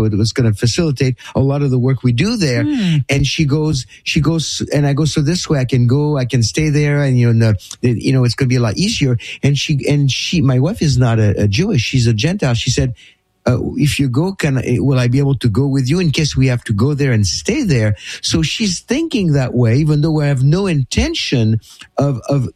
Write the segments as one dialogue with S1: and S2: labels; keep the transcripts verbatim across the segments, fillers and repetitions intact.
S1: Mexico that was going to facilitate a lot of the work we do there. Mm. And she goes, she goes, and I go, so this way I can go, I can stay there, and you know, the, you know, it's going to be a lot easier. And she, and she, my wife is not a, a Jewish; she's a Gentile. She said, Uh, if you go, can I, will I be able to go with you in case we have to go there and stay there? So she's thinking that way, even though I have no intention of, of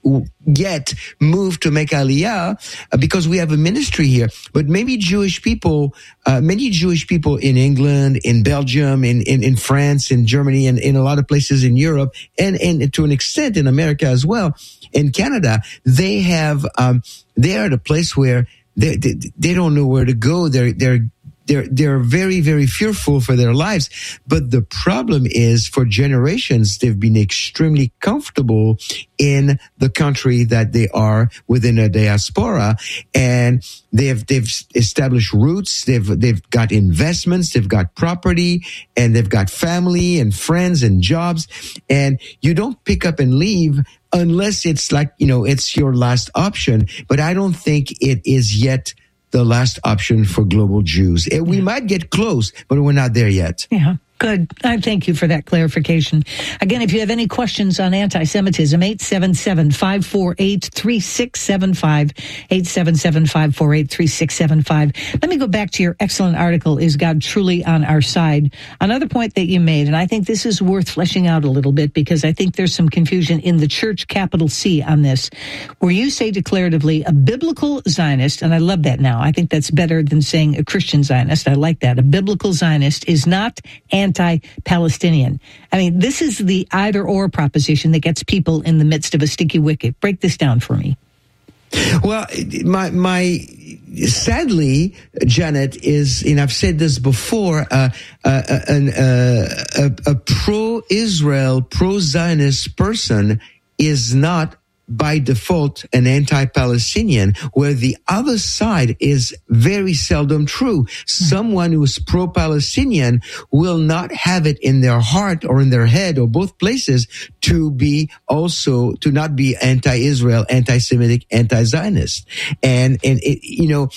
S1: yet move to make Aliyah, uh, because we have a ministry here. But maybe Jewish people, uh, many Jewish people in England, in Belgium, in, in, in France, in Germany, and in a lot of places in Europe, and, and to an extent in America as well, in Canada, they have, um, they are at a place where They, they they don't know where to go. They're they're they're they're very very fearful for their lives. But the problem is, for generations they've been extremely comfortable in the country that they are within a diaspora, and they've they've established roots. They've they've got investments. They've got property, and they've got family and friends and jobs. And you don't pick up and leave unless it's like, you know, it's your last option. But I don't think it is yet the last option for global Jews. We yeah. might get close, but we're not there yet.
S2: Yeah. Good. I thank you for that clarification. Again, if you have any questions on anti-Semitism, eight seven seven, five four eight, three six seven five, eight seven seven, five four eight, three six seven five. Let me go back to your excellent article, Is God Truly on Our Side? Another point that you made, and I think this is worth fleshing out a little bit because I think there's some confusion in the church, capital C, on this, where you say declaratively a biblical Zionist, and I love that now. I think that's better than saying a Christian Zionist. I like that. A biblical Zionist is not anti-Palestinian. I mean, this is the either-or proposition that gets people in the midst of a sticky wicket. Break this down for me.
S1: Well, my my sadly, Janet, is, and I've said this before, uh, uh, an, uh, a, a pro-Israel, pro-Zionist person is not by default an anti-Palestinian, where the other side is very seldom true. Someone who is pro-Palestinian will not have it in their heart or in their head or both places to be also, to not be anti-Israel, anti-Semitic, anti-Zionist. And, and it, you know,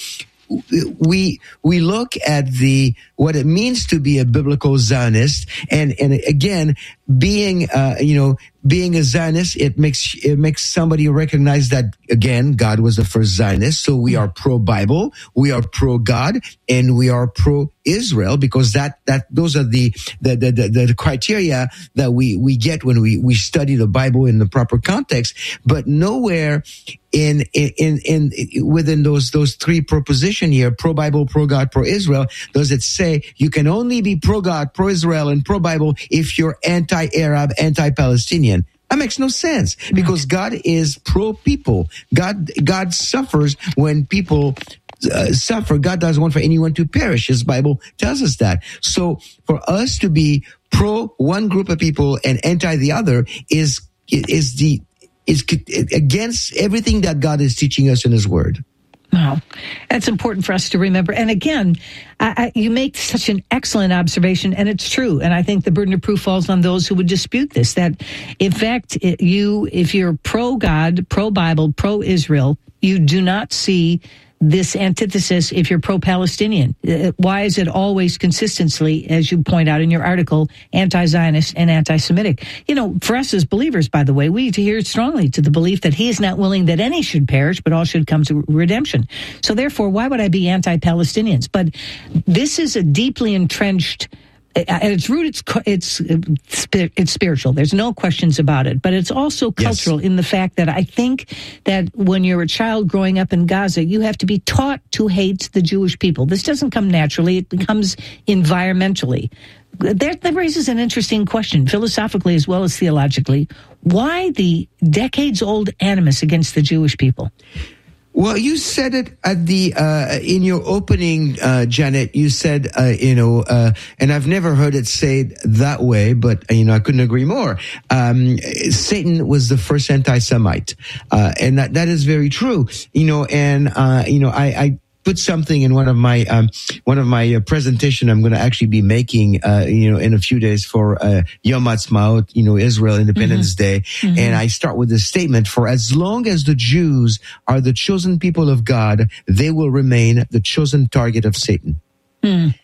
S1: we we look at the what it means to be a biblical Zionist, and and again, being uh, you know being a Zionist, it makes it makes somebody recognize that again God was the first Zionist. So we are pro Bible, we are pro God, and we are pro Israel, because that that those are the the the, the, the criteria that we we get when we we study the Bible in the proper context. But nowhere in in in, in within those those three proposition here, pro Bible, pro God, pro Israel, does it say you can only be pro God, pro Israel, and pro Bible if you're anti-Arab, anti-Palestinian? That makes no sense, because God is pro people. God God suffers when people uh, suffer. God doesn't want for anyone to perish. His Bible tells us that. So for us to be pro one group of people and anti the other is is the is against everything that God is teaching us in His Word.
S2: Wow. That's important for us to remember. And again, I, I, you make such an excellent observation, and it's true. And I think the burden of proof falls on those who would dispute this, that in fact, it, you, if you're pro-God, pro-Bible, pro-Israel, you do not see this antithesis if you're pro-Palestinian. Why is it always consistently, as you point out in your article, anti-Zionist and anti-Semitic? You know, for us as believers, by the way, we adhere strongly to the belief that He is not willing that any should perish, but all should come to redemption. So therefore, why would I be anti-Palestinians? But this is a deeply entrenched, at its root, it's it's it's spiritual. There's no questions about it. But it's also cultural, yes, in the fact that I think that when you're a child growing up in Gaza, you have to be taught to hate the Jewish people. This doesn't come naturally. It comes environmentally. That, that raises an interesting question, philosophically as well as theologically. Why the decades-old animus against the Jewish people?
S1: Well, you said it at the uh in your opening, uh Janet. You said, uh, you know, uh and I've never heard it said that way, but you know, I couldn't agree more. Um Satan was the first anti-Semite, uh and that that is very true. You know, and uh you know, I I put something in one of my um one of my uh, presentation I'm going to actually be making uh you know in a few days for uh Yom Ha'atzmaut, you know, Israel Independence mm-hmm. Day, mm-hmm. and I start with this statement: for as long as the Jews are the chosen people of God, they will remain the chosen target of Satan. Mm.